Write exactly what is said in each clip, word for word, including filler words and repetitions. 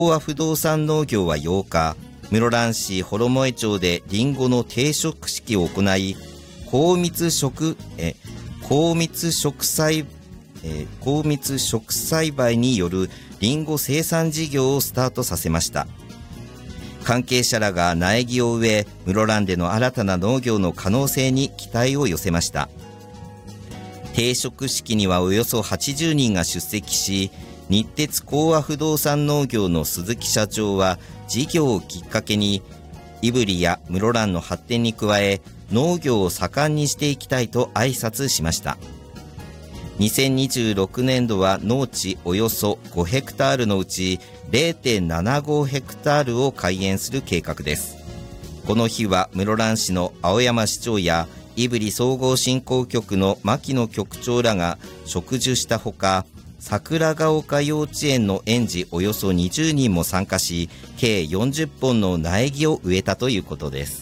和不動産農業はようか、室蘭市幌萌町でリンゴの定植式を行い、高密植え高密植栽え高密植栽培によるリンゴ生産事業をスタートさせました。関係者らが苗木を植え、室蘭での新たな農業の可能性に期待を寄せました。定植式にはおよそはちじゅうにんが出席し、日鉄興和不動産農業の鈴木社長は、事業をきっかけに胆振や室蘭の発展に加え、農業を盛んにしていきたいと挨拶しました。にせんにじゅうろくねんどは農地およそごヘクタールのうち れいてんななごヘクタールを開園する計画です。この日は室蘭市の青山市長や胆振総合振興局の牧野局長らが植樹したほか、桜ヶ丘幼稚園の園児およそにじゅうにんも参加し、計よんじゅっぽんの苗木を植えたということです。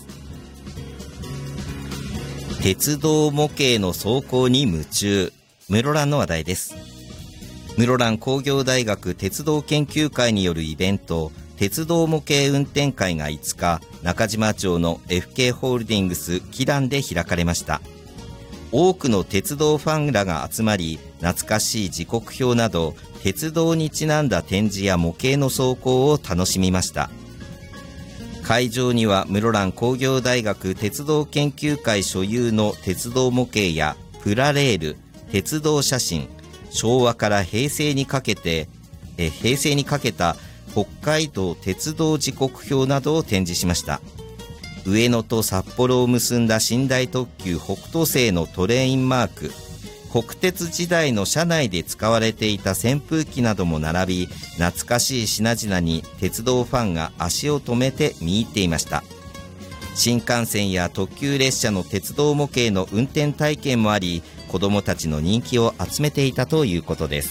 鉄道模型の走行に夢中、室蘭の話題です。室蘭工業大学鉄道研究会によるイベント、鉄道模型運転会がいつか、中島町の エフケー ホールディングスキランで開かれました。多くの鉄道ファンらが集まり、懐かしい時刻表など鉄道にちなんだ展示や模型の走行を楽しみました。会場には室蘭工業大学鉄道研究会所有の鉄道模型やプラレール、鉄道写真、昭和から平成にかけてえ平成にかけた北海道鉄道時刻表などを展示しました。上野と札幌を結んだ寝台特急北斗星のトレインマーク、国鉄時代の車内で使われていた扇風機なども並び、懐かしい品々に鉄道ファンが足を止めて見入っていました。新幹線や特急列車の鉄道模型の運転体験もあり、子どもたちの人気を集めていたということです。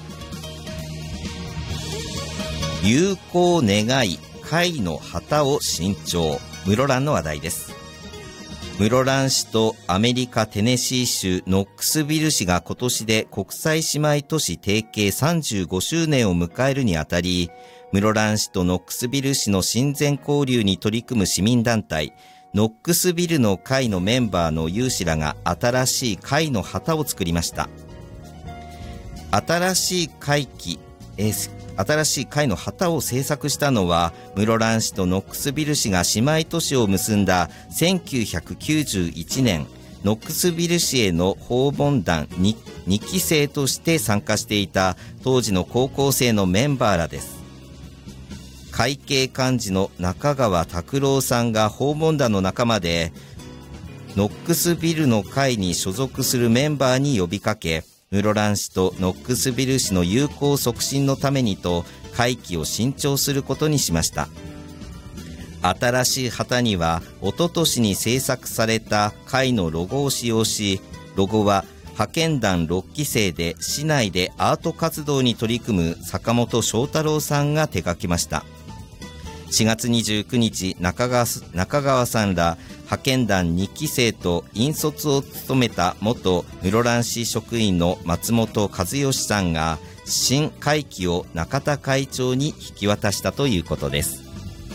友好願い、会の旗を新調、室蘭の話題です。室蘭市とアメリカテネシー州ノックスビル市が今年で国際姉妹都市提携さんじゅうごしゅうねんを迎えるにあたり、室蘭市とノックスビル市の親善交流に取り組む市民団体、ノックスビルの会のメンバーの有志らが新しい会の旗を作りました。新しい会旗、えー新しい会の旗を制作したのは、室蘭市とノックスビル市が姉妹都市を結んだせんきゅうひゃくきゅうじゅういちねん、ノックスビル市への訪問団 2, にきせいとして参加していた当時の高校生のメンバーらです。会計幹事の中川拓郎さんが訪問団の仲間で、ノックスビルの会に所属するメンバーに呼びかけ、室蘭市とノックスビル市の友好促進のためにと会旗を新調することにしました。新しい旗にはおととしに制作された会のロゴを使用し、ロゴは派遣団ろっきせいで市内でアート活動に取り組む坂本翔太郎さんが手掛けました。しがつにじゅうくにち、中川、中川さんら派遣団にきせいと引率を務めた元室蘭市職員の松本和義さんが新会旗を中田会長に引き渡したということです。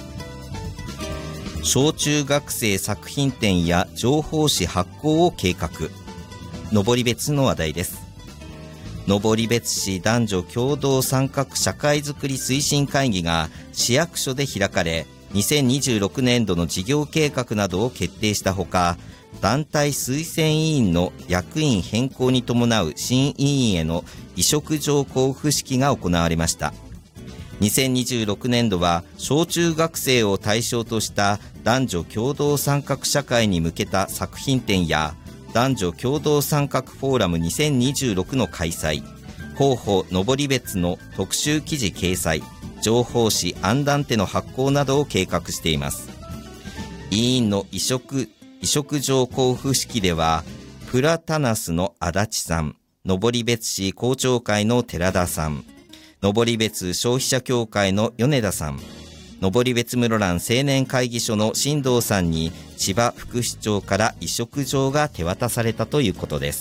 小中学生作品展や情報誌発行を計画。登別の話題です。登別市男女共同参画社会づくり推進会議が市役所で開かれ、にせんにじゅうろくねんどの事業計画などを決定したほか、団体推薦委員の役員変更に伴う新委員への委嘱状交付式が行われました。にせんにじゅうろくねんどは小中学生を対象とした男女共同参画社会に向けた作品展や男女共同参画フォーラムにせんにじゅうろくの開催、候補登別の特集記事掲載、情報誌アンダンテの発行などを計画しています。委員の委嘱委嘱状交付式では、プラタナスの足立さん、登別市公聴会の寺田さん、登別消費者協会の米田さん、登別室蘭青年会議所の新藤さんに千葉副市長から委嘱状が手渡されたということです。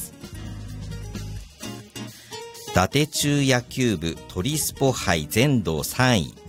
伊達中野球部トリスポ杯全道さんい、